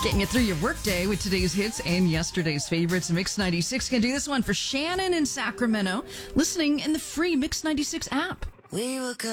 Getting you through your workday with today's hits and yesterday's favorites. Mix 96 can do this one for Shannon in Sacramento, listening in the free Mix 96 app. We were good.